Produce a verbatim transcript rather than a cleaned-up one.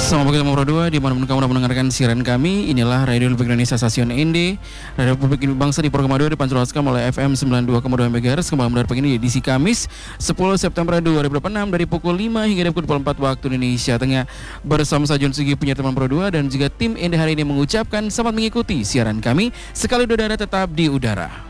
Selamat pagi teman Pro dua, di mana kamu mendengarkan siaran kami. Inilah Radio Republik Indonesia Stasiun Inde, Radio Republik Bangsa di Program dua dipancarkan oleh F M sembilan puluh dua koma dua MHz. Kembali mendengar pagi ini di edisi Kamis sepuluh September dua ribu dua puluh enam dari pukul lima hingga pukul dua puluh empat waktu Indonesia Tengah. Bersama saya John Sugi, punya teman Pro dua, dan juga tim Inde hari ini mengucapkan selamat mengikuti siaran kami. Sekali udara tetap di udara.